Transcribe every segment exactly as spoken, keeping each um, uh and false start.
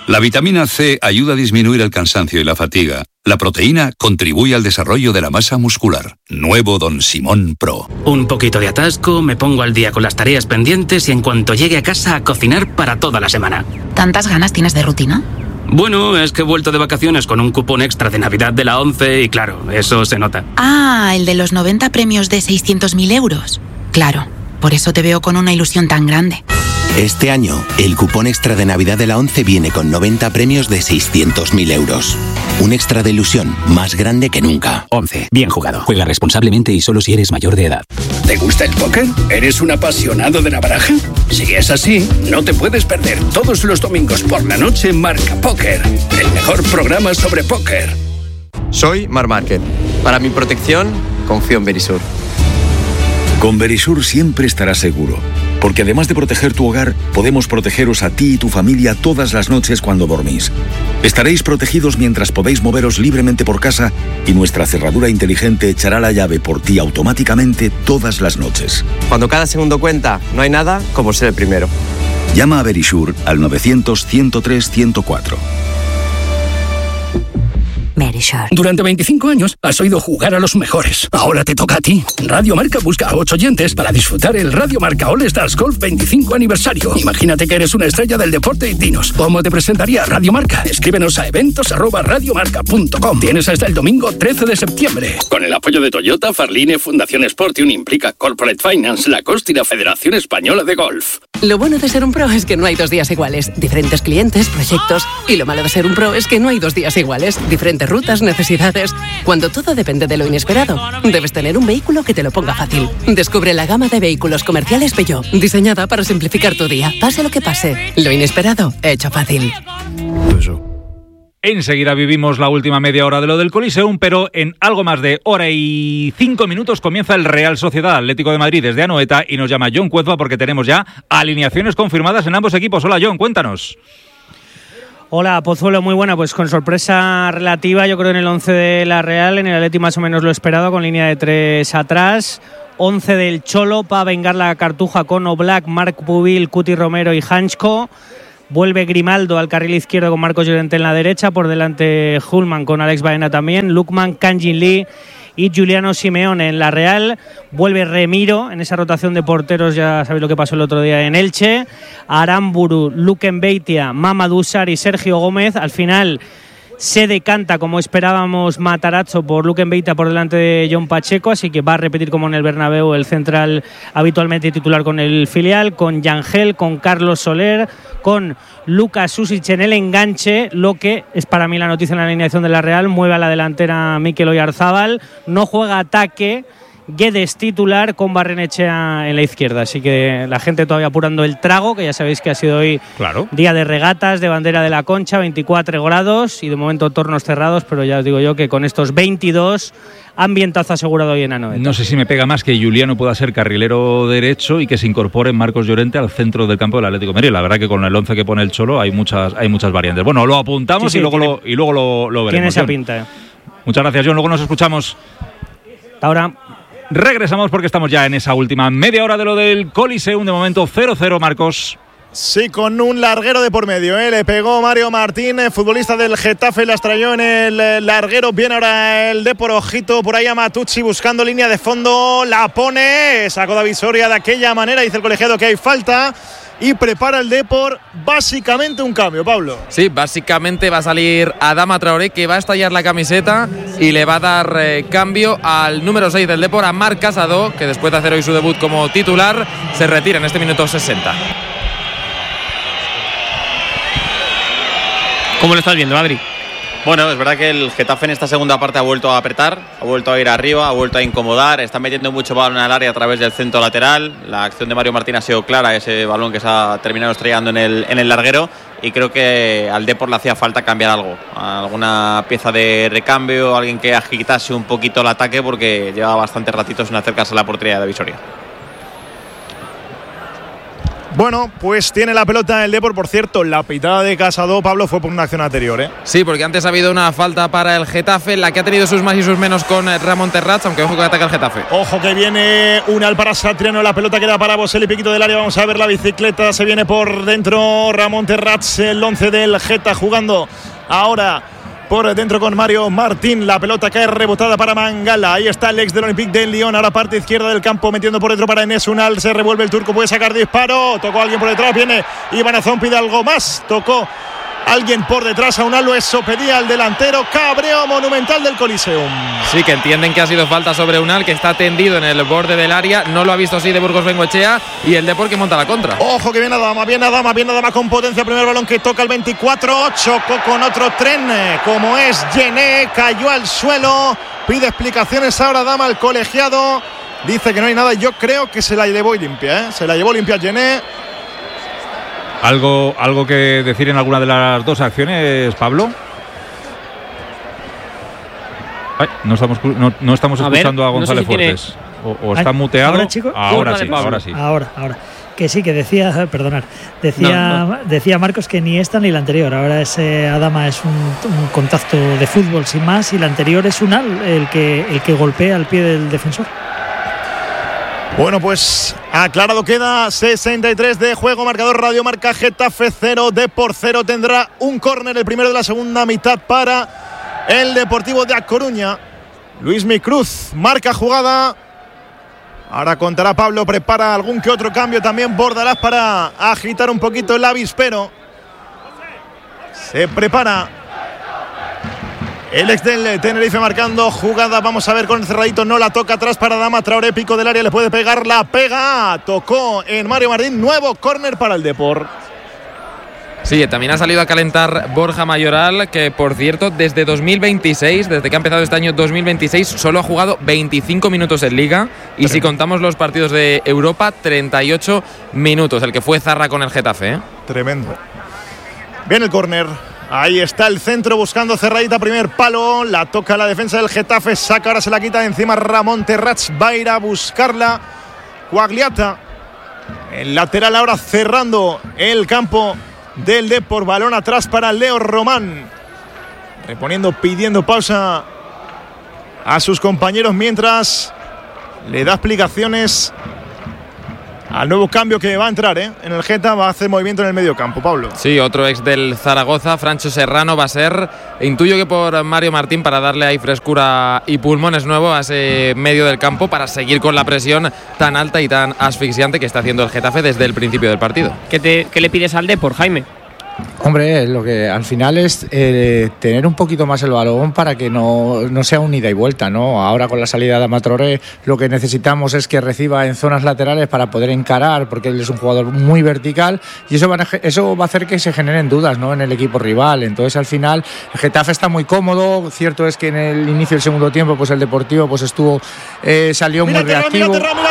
La vitamina C ayuda a disminuir el cansancio y la fatiga. La proteína contribuye al desarrollo de la masa muscular. Nuevo Don Simón Pro. Un poquito de atasco, me pongo al día con las tareas pendientes y en cuanto llegue a casa a cocinar para toda la semana. ¿Tantas ganas tienes de rutina? Bueno, es que he vuelto de vacaciones con un cupón extra de Navidad de la ONCE y claro, eso se nota. Ah, el de los noventa premios de seiscientos mil euros. Claro, por eso te veo con una ilusión tan grande. Este año, el cupón extra de Navidad de la ONCE viene con noventa premios de seiscientos mil euros. Un extra de ilusión más grande que nunca. ONCE. Bien jugado. Juega responsablemente y solo si eres mayor de edad. ¿Te gusta el póker? ¿Eres un apasionado de la baraja? Si es así, no te puedes perder todos los domingos por la noche Marca Póker, el mejor programa sobre póker. Soy Marc Márquez. Para mi protección, confío en Verisur. Con Verisur siempre estarás seguro, porque además de proteger tu hogar, podemos protegeros a ti y tu familia todas las noches cuando dormís. Estaréis protegidos mientras podéis moveros libremente por casa y nuestra cerradura inteligente echará la llave por ti automáticamente todas las noches. Cuando cada segundo cuenta, no hay nada como ser el primero. Llama a Verisur al novecientos, ciento tres, ciento cuatro. Verisur. Durante veinticinco años has oído jugar a los mejores. Ahora te toca a ti. Radio Marca busca a ocho oyentes para disfrutar el Radio Marca All Stars Golf veinticinco aniversario. Imagínate que eres una estrella del deporte y dinos, ¿cómo te presentaría Radio Marca? Escríbenos a eventos arroba radiomarca punto com. Tienes hasta el domingo trece de septiembre. Con el apoyo de Toyota, Farline, Fundación Sportium, Implica Corporate Finance, Lacoste y la Federación Española de Golf. Lo bueno de ser un pro es que no hay dos días iguales. Diferentes clientes, proyectos. Y lo malo de ser un pro es que no hay dos días iguales. Diferentes rutas, necesidades. Cuando todo depende de lo inesperado, debes tener un vehículo que te lo ponga fácil. Descubre la gama de vehículos comerciales Peugeot, diseñada para simplificar tu día, pase lo que pase. Lo inesperado, hecho fácil. Enseguida vivimos la última media hora de lo del Coliseum, pero en algo más de hora y cinco minutos comienza el Real Sociedad Atlético de Madrid desde Anoeta y nos llama John Cuezba porque tenemos ya alineaciones confirmadas en ambos equipos. Hola John, cuéntanos. Hola Pozuelo, muy buena, pues con sorpresa relativa yo creo en el once de la Real, en el Atleti más o menos lo esperado con línea de tres atrás, once del Cholo para vengar la cartuja con Oblak, Marc Pubil, Cuti Romero y Hanchko. Vuelve Grimaldo al carril izquierdo con Marcos Llorente en la derecha, por delante Hulman con Alex Baena también, Lukman, Kanjin Lee y Giuliano Simeone en la Real. Vuelve Remiro en esa rotación de porteros, ya sabéis lo que pasó el otro día en Elche. Aramburu, Luken Beitia, Mamadou Sarr y Sergio Gómez. Al final se decanta, como esperábamos, Matarazzo por Luken Beitia por delante de John Pacheco, así que va a repetir como en el Bernabéu el central habitualmente titular con el filial, con Yangel, con Carlos Soler, con Lucas Susic en el enganche. Lo que es para mí la noticia en la alineación de la Real: mueve a la delantera Mikel Oyarzabal, no juega ataque, Guedes titular con Barrenechea en la izquierda, así que la gente todavía apurando el trago, que ya sabéis que ha sido hoy claro. Día de regatas, de bandera de la Concha, veinticuatro grados y de momento tornos cerrados, pero ya os digo yo que con estos veintidós, ambientazo asegurado hoy en Anoeta. No sé si me pega más que Giuliano pueda ser carrilero derecho y que se incorpore Marcos Llorente al centro del campo del Atlético de Madrid. La verdad que con el once que pone el Cholo hay muchas hay muchas variantes. Bueno, lo apuntamos sí, sí, y luego, tiene, lo, y luego lo, lo veremos. Tiene esa John. pinta. Eh. Muchas gracias, John. Luego nos escuchamos. Hasta ahora. Regresamos porque estamos ya en esa última media hora de lo del Coliseum. De momento cero cero, Marcos. Sí, con un larguero de por medio, ¿eh? Le pegó Mario Martín, futbolista del Getafe, las trayó en el larguero. Viene ahora el Depor, ojito por ahí a Matucci buscando línea de fondo, la pone, sacó David Soria de aquella manera, dice el colegiado que hay falta y prepara el Depor básicamente un cambio, Pablo. Sí, básicamente va a salir Adama Traoré, que va a estallar la camiseta y le va a dar eh, cambio al número seis del Depor, a Marc Casado, que después de hacer hoy su debut como titular se retira en este minuto sesenta. ¿Cómo lo estás viendo, Adri? Bueno, es verdad que el Getafe en esta segunda parte ha vuelto a apretar, ha vuelto a ir arriba, ha vuelto a incomodar, está metiendo mucho balón al área a través del centro lateral. La acción de Mario Martín ha sido clara, ese balón que se ha terminado estrellando en el, en el larguero, y creo que al Depor le hacía falta cambiar algo, alguna pieza de recambio, alguien que agitase un poquito el ataque, porque lleva bastantes ratitos sin acercarse a la portería de David Soria. Bueno, pues tiene la pelota el Depor. Por cierto, la pitada de Casado, Pablo, fue por una acción anterior, ¿eh? Sí, porque antes ha habido una falta para el Getafe, la que ha tenido sus más y sus menos con Ramón Terrats, aunque ojo que ataca el Getafe. Ojo que viene Unal para Satriano, la pelota queda para Boselli, piquito del área, vamos a ver la bicicleta, se viene por dentro Ramón Terrats, el once del Geta jugando ahora por dentro con Mario Martín, la pelota cae rebotada para Mangala, ahí está el ex del Olympique de Lyon, ahora parte izquierda del campo, metiendo por dentro para Enes Unal, se revuelve el turco, puede sacar disparo, tocó a alguien por detrás, viene Iván Azón, pide algo más, tocó alguien por detrás a Unal, eso pedía el delantero, cabreo monumental del Coliseum. Sí, que entienden que ha sido falta sobre Unal, que está tendido en el borde del área, no lo ha visto así de Burgos Bengoechea, y el Depor que monta la contra. Ojo que viene Adama, viene Adama, viene Adama con potencia, primer balón que toca el veinticuatro, chocó con otro tren, como es Gené, cayó al suelo, pide explicaciones ahora Adama, el colegiado, dice que no hay nada, yo creo que se la llevó limpia, ¿eh? se la llevó limpia Gené. ¿Algo, ¿Algo que decir en alguna de las dos acciones, Pablo? Ay, no estamos, no, no estamos a escuchando ver, a González no sé si Fuertes. Tiene... O, o está Ay, muteado. ¿Ahora, chico? Ahora sí, ahora sí. Ahora, ahora. Que sí, que decía, perdonar, decía, no, no. decía Marcos que ni esta ni la anterior. Ahora ese Adama es un, un contacto de fútbol sin más y la anterior es Unal, el que, el que golpea al pie del defensor. Bueno, pues aclarado queda, sesenta y tres de juego, marcador Radio Marca, Getafe cero, Depor cero, tendrá un córner, el primero de la segunda mitad para el Deportivo de A Coruña. Luismi Cruz marca jugada, ahora contará Pablo, prepara algún que otro cambio también Bordalás para agitar un poquito el avispero. Se prepara el ex del Tenerife marcando jugada, vamos a ver con el cerradito, no la toca atrás para Adama Traoré, pico del área, le puede pegar, la pega, tocó en Mario Martín, nuevo córner para el Depor. Sí, también ha salido a calentar Borja Mayoral, que por cierto desde dos mil veintiséis, desde que ha empezado este año dos mil veintiséis, solo ha jugado veinticinco minutos en Liga y Tremendo. Si contamos los partidos de Europa, treinta y ocho minutos, el que fue Zarra con el Getafe, ¿eh? Tremendo. Viene el córner. Ahí está el centro buscando cerradita, primer palo, la toca la defensa del Getafe, saca, ahora se la quita de encima Ramón Terrats, va a ir a buscarla Quagliata, el lateral ahora cerrando el campo del Depor, balón atrás para Leo Román, reponiendo, pidiendo pausa a sus compañeros mientras le da explicaciones al nuevo cambio que va a entrar, ¿eh? En el Geta va a hacer movimiento en el medio campo, Pablo. Sí, otro ex del Zaragoza, Francho Serrano, va a ser, intuyo que por Mario Martín, para darle ahí frescura y pulmones nuevos a ese medio del campo, para seguir con la presión tan alta y tan asfixiante que está haciendo el Getafe desde el principio del partido. ¿Qué, te, qué le pides al Depor, Jaime? Hombre, lo que al final es eh, tener un poquito más el balón para que no, no sea un ida y vuelta, ¿no? Ahora con la salida de Adama Traoré lo que necesitamos es que reciba en zonas laterales para poder encarar, porque él es un jugador muy vertical y eso va a, eso va a hacer que se generen dudas, ¿no? En el equipo rival. Entonces al final el Getafe está muy cómodo. Cierto es que en el inicio del segundo tiempo pues el Deportivo pues estuvo eh, salió muy reactivo. Mira, mira,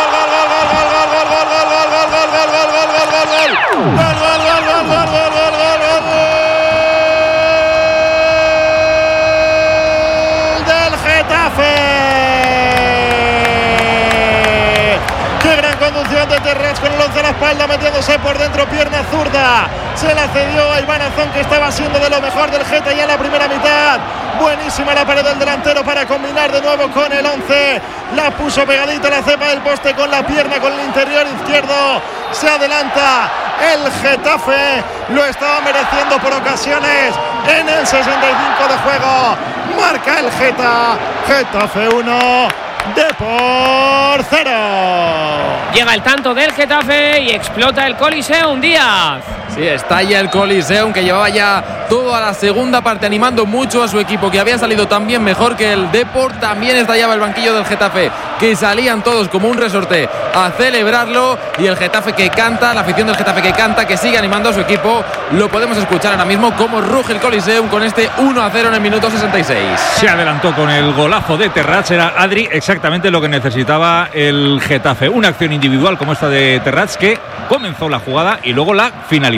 de Terrats con el once a la espalda, metiéndose por dentro, pierna zurda, se la cedió a Iván Azón, que estaba siendo de lo mejor del Geta ya en la primera mitad. Buenísima la pared del delantero para combinar de nuevo con el once, la puso pegadita a la cepa del poste con la pierna, con el interior izquierdo, se adelanta el Getafe, lo estaba mereciendo por ocasiones en el sesenta y cinco de juego, marca el Geta, Getafe uno, Depor cero. Llega el tanto del Getafe y explota el Coliseum, Díaz. Sí, estalla el Coliseum, que llevaba ya toda la segunda parte animando mucho a su equipo, que había salido también mejor que el Depor. También estallaba el banquillo del Getafe, que salían todos como un resorte a celebrarlo, y el Getafe que canta, la afición del Getafe que canta, que sigue animando a su equipo. Lo podemos escuchar ahora mismo como ruge el Coliseum con este uno a cero en el minuto sesenta y seis. Se adelantó con el golazo de Terrats, era Adri exactamente lo que necesitaba el Getafe, una acción individual como esta de Terrats, que comenzó la jugada y luego la finalizó.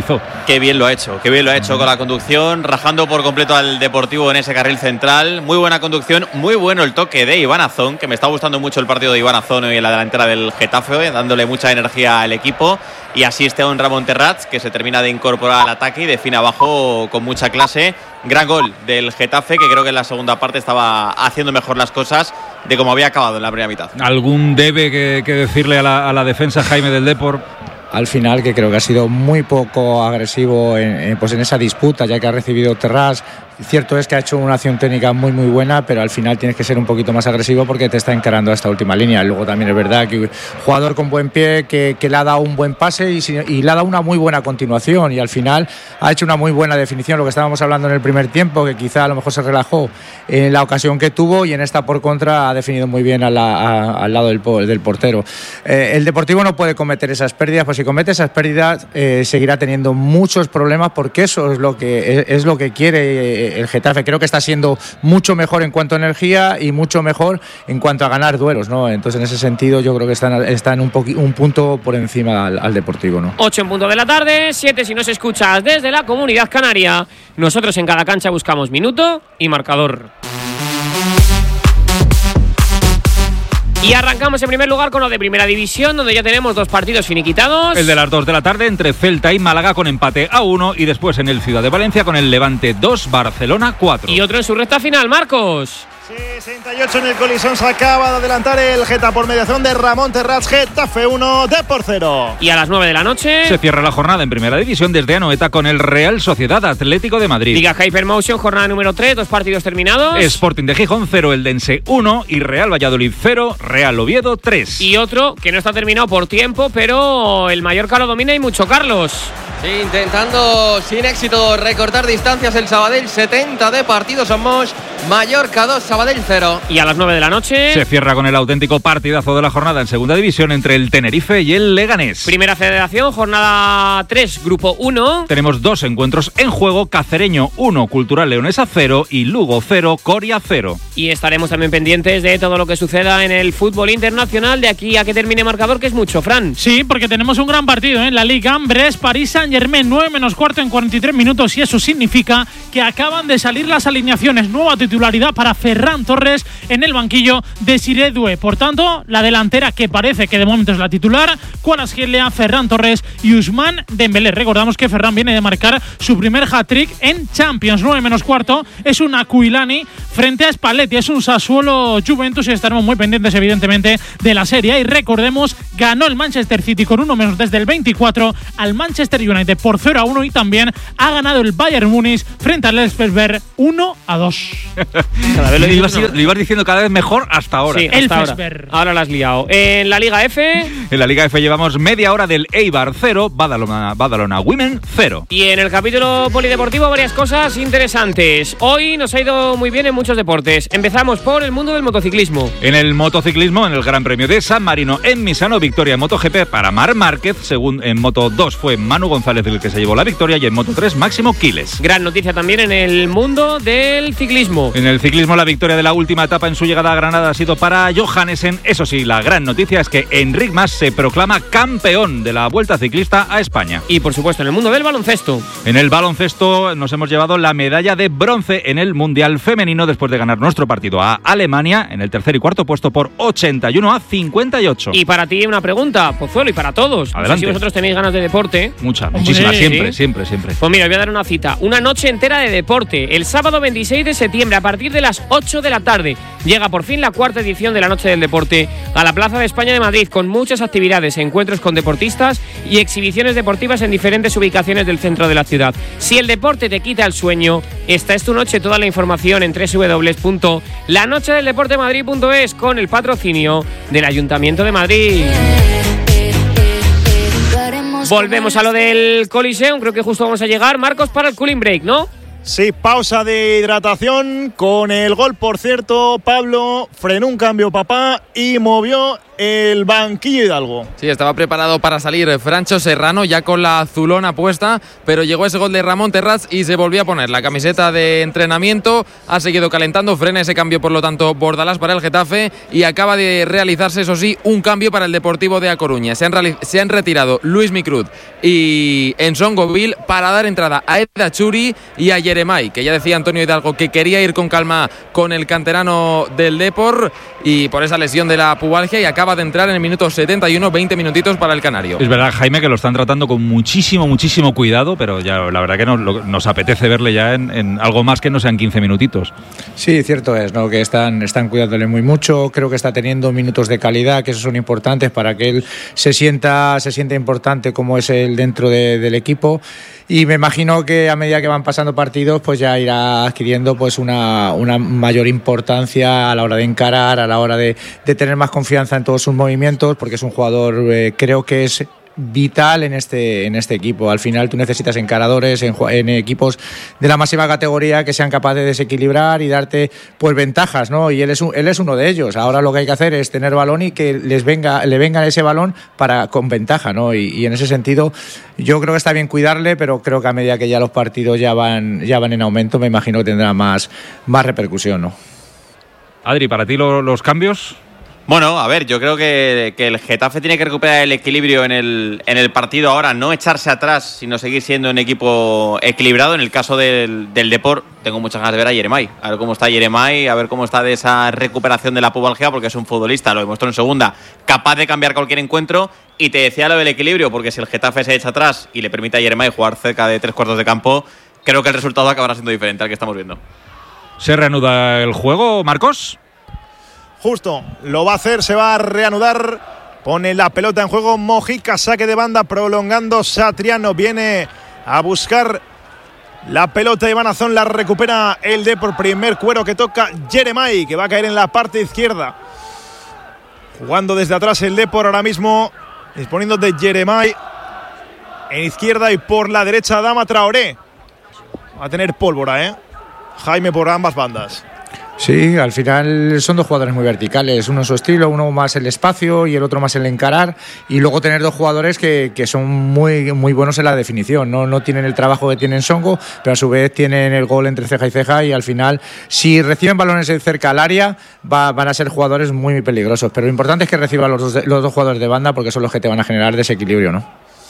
Qué bien lo ha hecho, qué bien lo ha hecho con la conducción, rajando por completo al Deportivo en ese carril central. Muy buena conducción, muy bueno el toque de Iván Azón, que me está gustando mucho el partido de Iván Azón hoy en la delantera del Getafe, dándole mucha energía al equipo. Y asiste a un Ramón Terrats, que se termina de incorporar al ataque y define abajo con mucha clase. Gran gol del Getafe, que creo que en la segunda parte estaba haciendo mejor las cosas de como había acabado en la primera mitad. ¿Algún debe que, que decirle a la, a la defensa, Jaime, del Depor? Al final, que creo que ha sido muy poco agresivo en, en, pues en esa disputa, ya que ha recibido Terrats. Cierto es que ha hecho una acción técnica muy muy buena, pero al final tienes que ser un poquito más agresivo porque te está encarando a esta última línea. Luego también es verdad que jugador con buen pie, que, que le ha dado un buen pase y, y le ha dado una muy buena continuación, y al final ha hecho una muy buena definición. Lo que estábamos hablando en el primer tiempo, que quizá a lo mejor se relajó en la ocasión que tuvo, y en esta por contra ha definido muy bien a la, a, al lado del, del portero. Eh, el Deportivo no puede cometer esas pérdidas, pues si comete esas pérdidas eh, seguirá teniendo muchos problemas, porque eso es lo que, es, es lo que quiere el Getafe. Creo que está siendo mucho mejor en cuanto a energía y mucho mejor en cuanto a ganar duelos, ¿no? Entonces, en ese sentido, yo creo que están, están un, poqu- un punto por encima al, al Deportivo, ¿no? ocho en punto de la tarde, siete si nos escuchas desde la Comunidad Canaria. Nosotros en cada cancha buscamos minuto y marcador. Y arrancamos en primer lugar con lo de Primera División, donde ya tenemos dos partidos finiquitados. El de las dos de la tarde entre Celta y Málaga con empate a uno, y después en el Ciudad de Valencia con el Levante dos, Barcelona cuatro. Y otro en su recta final, Marcos. sesenta y ocho en el Colisón, se acaba de adelantar el Geta por mediación de Ramón Terrats. Getafe uno, Depor cero. Y a las nueve de la noche se cierra la jornada en Primera División desde Anoeta con el Real Sociedad Atlético de Madrid. Liga Hypermotion, jornada número tres, dos partidos terminados. Sporting de Gijón cero, Eldense uno y Real Valladolid cero, Real Oviedo tres. Y otro que no está terminado por tiempo, pero el Mallorca lo domina y mucho, Carlos. Sí, intentando sin éxito recortar distancias el Sabadell, setenta de partidos somos, Mallorca dos, Sabadell cero. Y a las nueve de la noche se cierra con el auténtico partidazo de la jornada en Segunda División entre el Tenerife y el Leganés. Primera Federación, jornada tres, grupo uno. Tenemos dos encuentros en juego: Cacereño uno, Cultural Leonesa cero y Lugo cero, Coria cero. Y estaremos también pendientes de todo lo que suceda en el fútbol internacional de aquí a que termine marcador, que es mucho, Fran. Sí, porque tenemos un gran partido en ¿eh? la Liga. Brest, París Saint-Germain, nueve menos cuarto en cuarenta y tres minutos, y eso significa que acaban de salir las alineaciones. Nueva titularidad para Ferran Torres en el banquillo de Siré Doué. Por tanto, la delantera que parece que de momento es la titular: Kvaratskhelia, Ferran Torres y Ousmane Dembélé. Recordamos que Ferran viene de marcar su primer hat-trick en Champions. nueve menos cuarto es un Aquilani frente a Spalletti. Es un Sassuolo Juventus, y estaremos muy pendientes evidentemente de la serie. Y recordemos, ganó el Manchester City con uno menos desde el veinticuatro al Manchester United por cero a uno, y también ha ganado el Bayern Múnich frente al Elfsberg uno a dos. Cada vez lo, ibas, lo ibas diciendo cada vez mejor hasta ahora. Sí, hasta ahora. Ahora la has liado. En la Liga F. En la Liga F llevamos media hora del Eibar cero, Badalona, Badalona Women cero. Y en el capítulo polideportivo varias cosas interesantes. Hoy nos ha ido muy bien en muchos deportes. Empezamos por el mundo del motociclismo. En el motociclismo, en el Gran Premio de San Marino en Misano, victoria en MotoGP para Marc Márquez. Según en Moto dos fue Manu González el que se llevó la victoria, y en Moto tres Máximo Quiles. Gran noticia también en el mundo del ciclismo. En el ciclismo, la victoria de la última etapa en su llegada a Granada ha sido para Johannesen. Eso sí, la gran noticia es que Enric Mas se proclama campeón de la Vuelta Ciclista a España. Y por supuesto en el mundo del baloncesto. En el baloncesto nos hemos llevado la medalla de bronce en el Mundial Femenino después de ganar nuestro partido a Alemania en el tercer y cuarto puesto por ochenta y uno a cincuenta y ocho. Y para ti una pregunta, Pozuelo, y para todos. Adelante. No sé si vosotros tenéis ganas de deporte. Mucha, muchísima, sí, siempre, sí. siempre, siempre. Pues mira, os voy a dar una cita. Una noche entera de deporte. El sábado veintiséis de septiembre a partir de las ocho de la tarde. Llega por fin la cuarta edición de la Noche del Deporte a la Plaza de España de Madrid, con muchas actividades, encuentros con deportistas y exhibiciones deportivas en diferentes ubicaciones del centro de la ciudad. Si el deporte te quita el sueño, esta es tu noche. Toda la información en doble u doble u doble u punto la noche del deporte madrid punto es, con el patrocinio del Ayuntamiento de Madrid. Volvemos a lo del Coliseum, creo que justo vamos a llegar, Marcos, para el cooling break, ¿no? Sí, pausa de hidratación. Con el gol, por cierto, Pablo frenó un cambio papá y movió el banquillo Hidalgo. Sí, estaba preparado para salir Francho Serrano ya con la azulona puesta, pero llegó ese gol de Ramón Terrats y se volvió a poner la camiseta de entrenamiento. Ha seguido calentando, frena ese cambio, por lo tanto, Bordalás para el Getafe, y acaba de realizarse, eso sí, un cambio para el Deportivo de A Coruña. Se han, reali- se han retirado Luis Micruz y Ensongoville para dar entrada a Eda Churi y a Yeremay, que ya decía Antonio Hidalgo que quería ir con calma con el canterano del Depor y por esa lesión de la pubalgia, y acaba de entrar en el minuto setenta y uno, veinte minutitos para el canario. Es verdad, Jaime, que lo están tratando con muchísimo, muchísimo cuidado, pero ya la verdad que nos, nos apetece verle ya en, en algo más que no sean quince minutitos. Sí, cierto es, ¿no? Que están, están cuidándole muy mucho. Creo que está teniendo minutos de calidad, que esos son importantes para que él se sienta, se sienta importante como es él dentro de, del equipo. Y me imagino que a medida que van pasando partidos, pues ya irá adquiriendo pues una, una mayor importancia a la hora de encarar, a la hora de, de tener más confianza en todos sus movimientos, porque es un jugador, eh, creo que es vital en este en este equipo. Al final tú necesitas encaradores en, en equipos de la máxima categoría que sean capaces de desequilibrar y darte pues ventajas, ¿no? Y él es un, él es uno de ellos. Ahora lo que hay que hacer es tener balón y que les venga le venga ese balón para con ventaja, ¿no? Y, y en ese sentido yo creo que está bien cuidarle, pero creo que a medida que ya los partidos ya van ya van en aumento, me imagino que tendrá más más repercusión, ¿no? Adri, para ti lo, los cambios. Bueno, a ver, yo creo que, que el Getafe tiene que recuperar el equilibrio en el, en el partido ahora, no echarse atrás, sino seguir siendo un equipo equilibrado. En el caso del, del Depor, tengo muchas ganas de ver a Yeremay, a ver cómo está Yeremay, a ver cómo está de esa recuperación de la pubalgia, porque es un futbolista, lo demostró en segunda, capaz de cambiar cualquier encuentro. Y te decía lo del equilibrio, porque si el Getafe se echa atrás y le permite a Yeremay jugar cerca de tres cuartos de campo, creo que el resultado acabará siendo diferente al que estamos viendo. ¿Se reanuda el juego, Marcos? Justo, lo va a hacer, se va a reanudar, pone la pelota en juego Mojica, saque de banda, prolongando Satriano, viene a buscar la pelota, Iván Azón la recupera el Depor, primer cuero que toca Yeremay, que va a caer en la parte izquierda, jugando desde atrás el Depor ahora mismo, disponiendo de Yeremay en izquierda y por la derecha Adama Traoré, va a tener pólvora, ¿eh? Jaime, por ambas bandas. Sí, al final son dos jugadores muy verticales, uno en su estilo, uno más el espacio y el otro más el encarar, y luego tener dos jugadores que, que son muy, muy buenos en la definición, ¿no? No tienen el trabajo que tienen Songo, pero a su vez tienen el gol entre ceja y ceja, y al final si reciben balones cerca al área va, van a ser jugadores muy, muy peligrosos, pero lo importante es que reciban los dos, los dos jugadores de banda, porque son los que te van a generar desequilibrio, ¿no?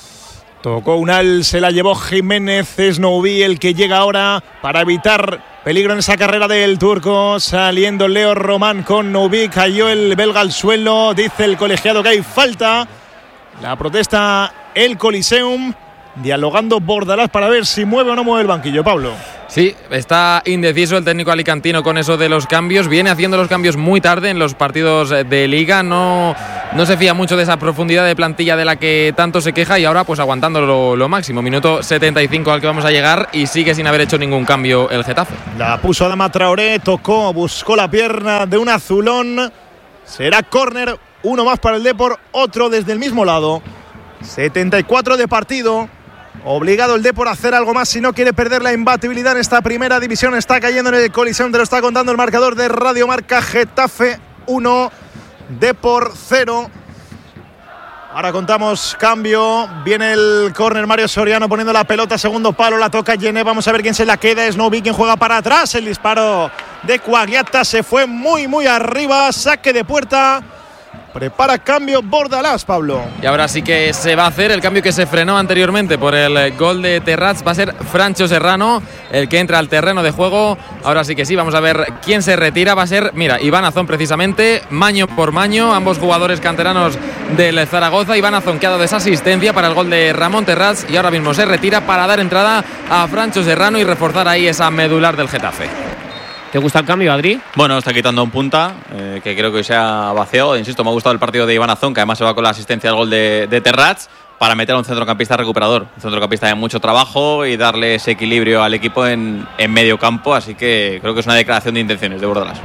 Tocó Unal, se la llevó Jiménez, es Noubi el que llega ahora para evitar peligro en esa carrera del turco, saliendo Leo Román con Noubi, cayó el belga al suelo, dice el colegiado que hay falta, la protesta el Coliseum, dialogando Bordalás para ver si mueve o no mueve el banquillo, Pablo. Sí, está indeciso el técnico alicantino con eso de los cambios. Viene haciendo los cambios muy tarde en los partidos de Liga. No, no se fía mucho de esa profundidad de plantilla de la que tanto se queja, y ahora pues aguantando lo, lo máximo. Minuto setenta y cinco al que vamos a llegar y sigue sin haber hecho ningún cambio el Getafe. La puso Adama Traoré, tocó, buscó la pierna de un azulón. Será córner, uno más para el Depor, otro desde el mismo lado. setenta y cuatro de partido. Obligado el Depor a hacer algo más si no quiere perder la imbatibilidad en esta primera división. Está cayendo en el Coliseum, te lo está contando el marcador de Radio Marca. Getafe uno, Depor cero. Ahora contamos cambio. Viene el córner, Mario Soriano poniendo la pelota, segundo palo, la toca Yené. Vamos a ver quién se la queda. Es Novi quien juega para atrás. El disparo de Coagliata se fue muy, muy arriba. Saque de puerta. Prepara cambio Bordalás, Pablo. Y ahora sí que se va a hacer el cambio que se frenó anteriormente por el gol de Terrats. Va a ser Francho Serrano el que entra al terreno de juego. Ahora sí que sí, vamos a ver quién se retira. Va a ser, mira, Iván Azón precisamente, Maño por Maño, ambos jugadores canteranos del Zaragoza. Iván Azón que ha dado esa asistencia para el gol de Ramón Terrats y ahora mismo se retira para dar entrada a Francho Serrano y reforzar ahí esa medular del Getafe. ¿Te gusta el cambio, Adri? Bueno, está quitando un punta, eh, que creo que se ha vaciado. Insisto, me ha gustado el partido de Iván Azón, que además se va con la asistencia al gol de, de Terrats, para meter a un centrocampista recuperador. Un centrocampista de mucho trabajo y darle ese equilibrio al equipo en, en medio campo. Así que creo que es una declaración de intenciones de Bordalás.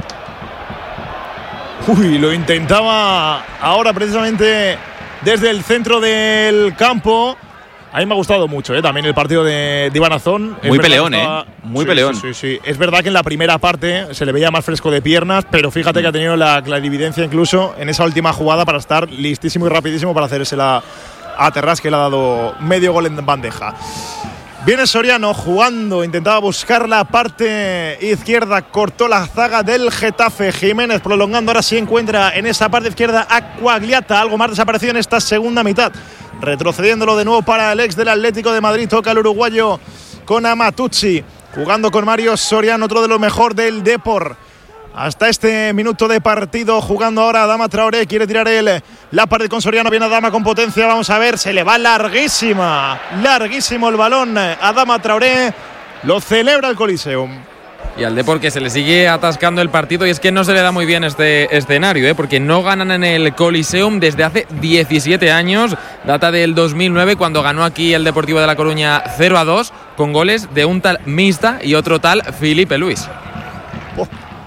Uy, lo intentaba ahora precisamente desde el centro del campo. A mí me ha gustado mucho, ¿eh? También el partido de, de Iván Azón. Muy peleón, estaba, ¿eh? Muy sí, peleón. Sí, sí, sí. Es verdad que en la primera parte se le veía más fresco de piernas, pero fíjate que ha tenido la clarividencia incluso en esa última jugada para estar listísimo y rapidísimo para hacérsela a Terrás, que le ha dado medio gol en bandeja. Viene Soriano jugando, intentaba buscar la parte izquierda, cortó la zaga del Getafe. Jiménez prolongando, ahora sí encuentra en esa parte izquierda a Quagliata, algo más desaparecido en esta segunda mitad. Retrocediéndolo de nuevo para el ex del Atlético de Madrid, toca el uruguayo con Amatucci, jugando con Mario Soriano, otro de los mejor del Depor. Hasta este minuto de partido, jugando ahora Adama Traoré, quiere tirar él la pared con Soriano, viene Adama con potencia, vamos a ver, se le va larguísima, larguísimo el balón, Adama Traoré, lo celebra el Coliseum. Y al Depor que se le sigue atascando el partido, y es que no se le da muy bien este escenario, ¿eh? Porque no ganan en el Coliseum desde hace diecisiete años, data del dos mil nueve, cuando ganó aquí el Deportivo de La Coruña cero a dos, con goles de un tal Mista y otro tal Felipe Luis. Oh.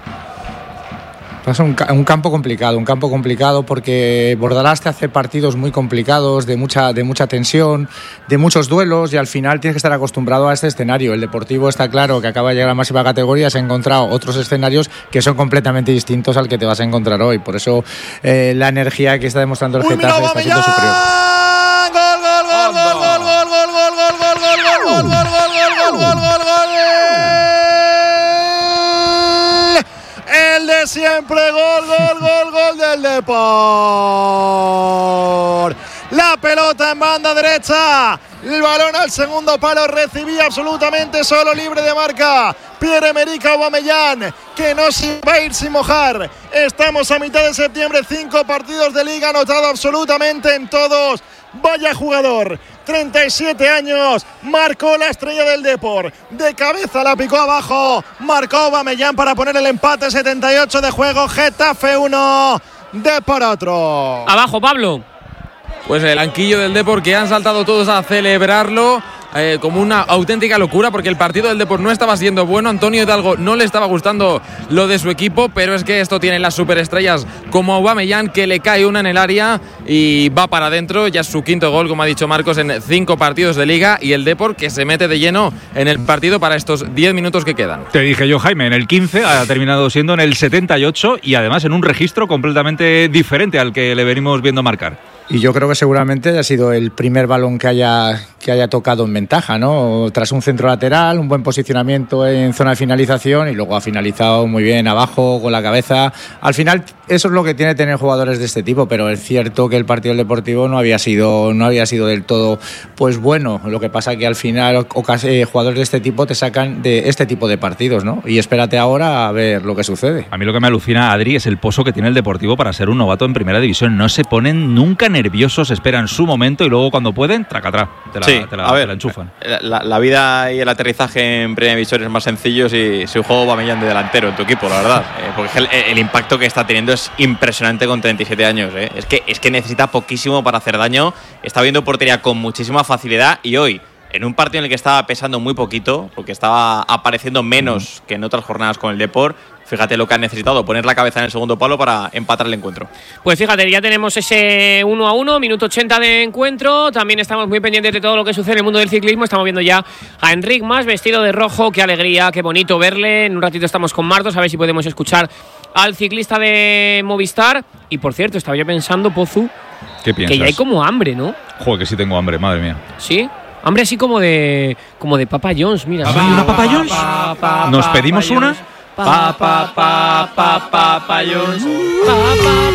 Es un, un campo complicado, un campo complicado porque Bordalás te hace partidos muy complicados, de mucha, de mucha tensión, de muchos duelos, y al final tienes que estar acostumbrado a este escenario. El Deportivo está claro que acaba de llegar a la máxima categoría, se ha encontrado otros escenarios que son completamente distintos al que te vas a encontrar hoy. Por eso eh, la energía que está demostrando el Getafe está siendo superior. ¡Gol, gol, gol, gol, gol, gol, gol, gol, gol, gol, gol, gol, gol, gol, gol, gol, gol, gol! El de siempre, gol, gol, gol, gol del Depor. La pelota en banda derecha, el balón al segundo palo, recibía absolutamente solo, libre de marca Pierre-Emerick Aubameyang, que no se va a ir sin mojar. Estamos a mitad de septiembre, cinco partidos de liga, anotado absolutamente en todos. Vaya jugador, treinta y siete años, marcó la estrella del Depor, de cabeza la picó abajo, marcó Aubameyang para poner el empate, setenta y ocho de juego, Getafe uno, Depor otro. Abajo, Pablo. Pues el banquillo del Depor, que han saltado todos a celebrarlo eh, como una auténtica locura, porque el partido del Depor no estaba siendo bueno. Antonio Hidalgo no le estaba gustando lo de su equipo, pero es que esto tiene las superestrellas como Aubameyang, que le cae una en el área y va para adentro. Ya es su quinto gol, como ha dicho Marcos, en cinco partidos de liga, y el Depor que se mete de lleno en el partido para estos diez minutos que quedan. Te dije yo, Jaime, en el quince, ha terminado siendo en el setenta y ocho, y además en un registro completamente diferente al que le venimos viendo marcar. Y yo creo que seguramente haya sido el primer balón que haya, que haya tocado en ventaja, ¿no? Tras un centro lateral, un buen posicionamiento en zona de finalización, y luego ha finalizado muy bien abajo con la cabeza. Al final eso es lo que tiene que tener jugadores de este tipo, pero es cierto que el partido del Deportivo no había sido, no había sido del todo pues bueno. Lo que pasa que al final eh, jugadores de este tipo te sacan de este tipo de partidos, ¿no? Y espérate ahora a ver lo que sucede. A mí lo que me alucina, Adri, es el pozo que tiene el Deportivo para ser un novato en primera división. No se ponen nunca nerviosos, esperan su momento y luego cuando pueden, traca atrás, te la, sí, te la, a ver, te la enchufan. La, la vida y el aterrizaje en primera división es más sencillo si, si juego Aubameyang de delantero en tu equipo, la verdad. Eh, porque el, el impacto que está teniendo es impresionante con treinta y siete años. Eh. Es, que, es que necesita poquísimo para hacer daño. Está viendo portería con muchísima facilidad, y hoy, en un partido en el que estaba pesando muy poquito, porque estaba apareciendo menos que en otras jornadas con el Depor, fíjate lo que ha necesitado, poner la cabeza en el segundo palo para empatar el encuentro. Pues fíjate, ya tenemos ese uno a uno, minuto ochenta de encuentro. También estamos muy pendientes de todo lo que sucede en el mundo del ciclismo. Estamos viendo ya a Enric Mas vestido de rojo. Qué alegría, qué bonito verle. En un ratito estamos con Martos, a ver si podemos escuchar al ciclista de Movistar. Y por cierto, estaba yo pensando, Pozu, ¿qué piensas? Que ya hay como hambre, ¿no? Joder, que sí tengo hambre, madre mía. ¿Sí? Hambre así como de como de Papa John's, mira. ¿Hay una Papa John's? ¿Nos pedimos una? Pa, pa, pa, pa, Papa John's. Pa, pa,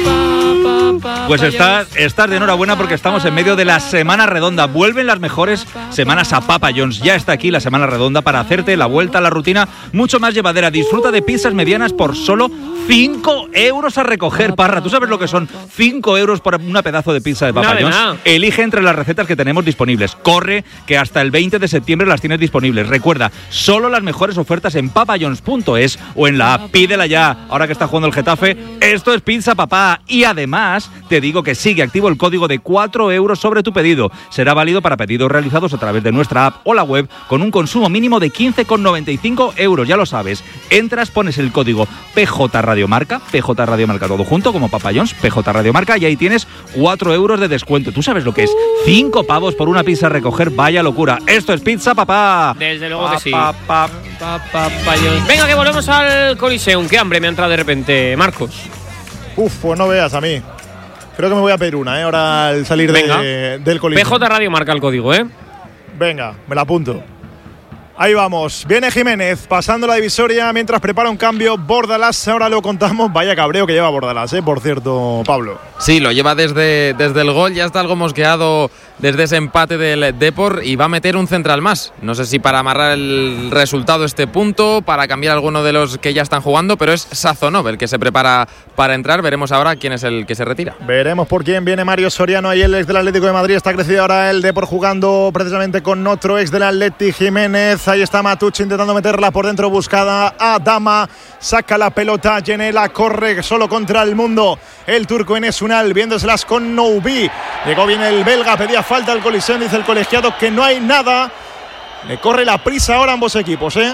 pa, pa, Pues estás, estás de enhorabuena porque estamos en medio de la Semana Redonda. Vuelven las mejores semanas a Papa John's. Ya está aquí la Semana Redonda para hacerte la vuelta a la rutina mucho más llevadera. Disfruta de pizzas medianas por solo cinco euros a recoger, Parra. ¿Tú sabes lo que son cinco euros por una pedazo de pizza de Papa nada, John's? Nada. Elige entre las recetas que tenemos disponibles. Corre, que hasta el veinte de septiembre las tienes disponibles. Recuerda, solo las mejores ofertas en papajohns punto es o en la app. Pídela ya. Ahora que está jugando el Getafe, esto es Pizza Papá. Y además, te digo que sigue activo el código de cuatro euros sobre tu pedido. Será válido para pedidos realizados a través de nuestra app o la web con un consumo mínimo de quince con noventa y cinco euros. Ya lo sabes. Entras, pones el código P J Radio Radio Marca, P J Radio Marca, todo junto, como Papa John's, P J Radio Marca, y ahí tienes cuatro euros de descuento. ¿Tú sabes lo que es? cinco pavos por una pizza a recoger, vaya locura. Esto es Pizza Papá. Desde luego pa, que sí. Pa, pa. Pa, pa, pa, Venga, que volvemos al Coliseum. Qué hambre me ha entrado de repente, Marcos. Uf, pues no veas a mí. Creo que me voy a pedir una, ¿eh? Ahora al salir de, del Coliseum. P J Radio Marca el código, ¿eh? Venga, me la apunto. Ahí vamos, viene Jiménez pasando la divisoria mientras prepara un cambio Bordalás, ahora lo contamos, vaya cabreo que lleva Bordalás, ¿eh? Por cierto, Pablo. Sí, lo lleva desde, desde el gol, ya está algo mosqueado desde ese empate del Depor y va a meter un central más. No sé si para amarrar el resultado este punto, para cambiar alguno de los que ya están jugando, pero es Sazonov el que se prepara para entrar, veremos ahora quién es el que se retira. Veremos por quién viene Mario Soriano, ahí el ex del Atlético de Madrid, está crecido ahora el Depor jugando precisamente con otro ex del Atleti, Jiménez. Ahí está Matucci intentando meterla por dentro, buscada a Dama, saca la pelota, Yenela corre solo contra el mundo, el turco Enes Unal viéndoselas con Noubi, llegó bien el belga, pedía falta al Coliseum, dice el colegiado que no hay nada, le corre la prisa ahora a ambos equipos, ¿eh?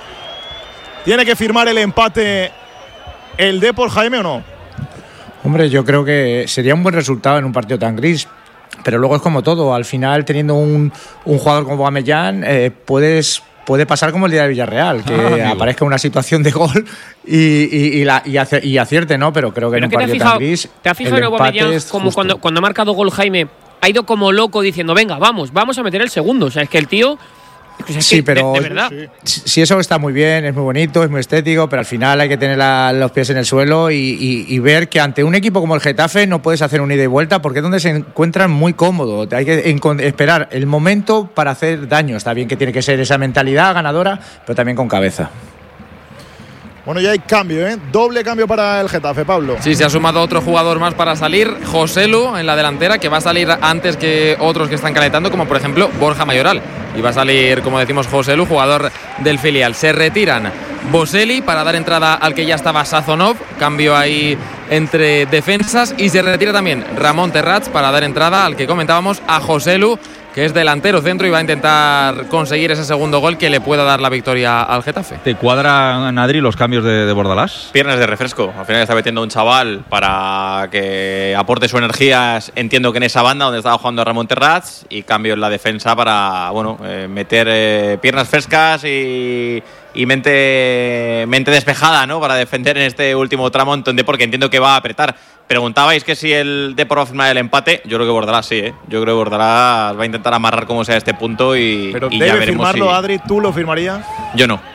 Tiene que firmar el empate el Depor, Jaime, ¿o no? Hombre, yo creo que sería un buen resultado en un partido tan gris. Pero luego es como todo, al final teniendo un, un jugador como Aubameyang, eh, puedes puede pasar como el día de Villarreal, que ah, aparezca una situación de gol y, y, y, la, y, aci- y acierte, ¿no? Pero creo que Pero en un que partido fijado, tan gris ¿te has fijado en Aubameyang como cuando, cuando ha marcado gol Jaime? Ha ido como loco diciendo, venga, vamos, vamos a meter el segundo. O sea, es que el tío… Es sí, que, pero de, de verdad. Sí, sí, eso está muy bien, es muy bonito, es muy estético, pero al final hay que tener la, los pies en el suelo y, y, y ver que ante un equipo como el Getafe no puedes hacer un ida y vuelta porque es donde se encuentran muy cómodo. Hay que en, esperar el momento para hacer daño. Está bien que tiene que ser esa mentalidad ganadora, pero también con cabeza. Bueno, ya hay cambio, ¿eh? Doble cambio para el Getafe, Pablo. Sí, se ha sumado otro jugador más para salir, Joselu en la delantera, que va a salir antes que otros que están calentando, como por ejemplo Borja Mayoral. Y va a salir, como decimos, Joselu, jugador del filial. Se retiran Boselli para dar entrada al que ya estaba Sazonov, cambio ahí entre defensas, y se retira también Ramón Terrats para dar entrada al que comentábamos, a Joselu, que es delantero centro y va a intentar conseguir ese segundo gol que le pueda dar la victoria al Getafe. ¿Te cuadran, Adri, los cambios de, de Bordalás? Piernas de refresco. Al final está metiendo un chaval para que aporte su energía, entiendo que en esa banda donde estaba jugando Ramón Terrats, y cambio en la defensa para bueno eh, meter eh, piernas frescas y, y mente, mente despejada, ¿no? Para defender en este último tramo, donde porque entiendo que va a apretar. Preguntabais que si el Depor va a firmar el empate. Yo creo que Bordalás sí, ¿eh? Yo creo que Bordalás va a intentar amarrar como sea este punto y, Pero y debe ya veremos firmarlo, si… Adri, ¿tú lo firmarías? Yo no.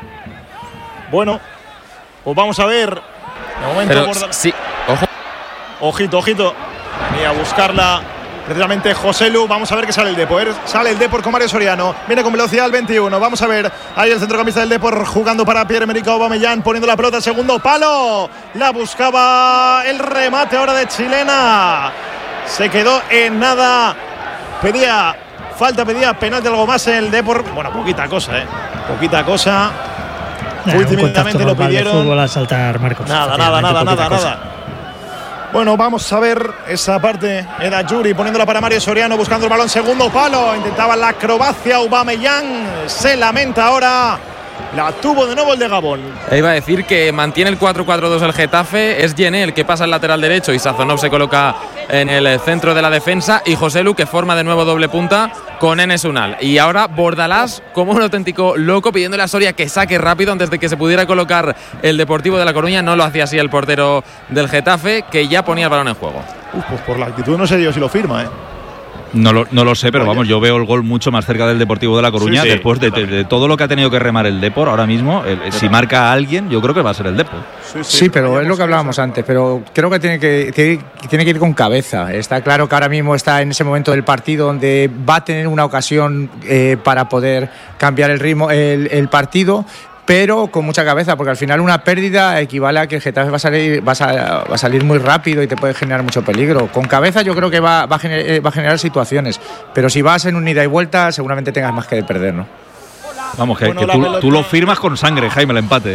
Bueno, pues vamos a ver. De momento Pero, Bordalás… sí, ojo. Ojito, ojito. Venía a buscarla precisamente Joselu. Vamos a ver qué sale el Depor. Sale el Depor con Mario Soriano. Viene con velocidad al veintiuno. Vamos a ver. Ahí el centrocampista del Depor jugando para Pierre-Emerick Aubameyang, poniendo la pelota al segundo palo. La buscaba el remate ahora de Chilena. Se quedó en nada. Pedía falta, pedía penalti, algo más el Depor. Bueno, poquita cosa, ¿eh? Poquita cosa. Últimamente lo pidieron. Fútbol a saltar, Marcos. Nada, nada, nada, nada, nada. Bueno, vamos a ver esa parte. Era Yuri poniéndola para Mario Soriano, buscando el balón, segundo palo. Intentaba la acrobacia Aubameyang. Se lamenta ahora. La tuvo de nuevo el de Gabón. Iba a decir que mantiene el cuatro cuatro dos el Getafe. Es Yené el que pasa al lateral derecho y Sazonov se coloca en el centro de la defensa. Y Joselu que forma de nuevo doble punta con Enes Unal. Y ahora Bordalás como un auténtico loco pidiéndole a Soria que saque rápido antes de que se pudiera colocar el Deportivo de La Coruña. No lo hacía así el portero del Getafe, que ya ponía el balón en juego. Uf, pues por la actitud no sé yo si lo firma, ¿eh? No lo, no lo sé, pero vamos, yo veo el gol mucho más cerca del Deportivo de La Coruña. Sí, sí, después de, de, de todo lo que ha tenido que remar el Depor ahora mismo. El, si marca a alguien, yo creo que va a ser el Depor. Sí, sí, sí, pero es lo que hablábamos antes, pero creo que tiene que, tiene, tiene que ir con cabeza. Está claro que ahora mismo está en ese momento del partido donde va a tener una ocasión eh, para poder cambiar el ritmo, el, el partido, pero con mucha cabeza, porque al final una pérdida equivale a que el Getafe va a salir, va a, va a salir muy rápido y te puede generar mucho peligro. Con cabeza yo creo que va, va, a, generar, va a generar situaciones, pero si vas en un ida y vuelta seguramente tengas más que perder, ¿no? Vamos, que, Bueno, que tú, pelota... tú lo firmas con sangre, Jaime, el empate, ¿eh?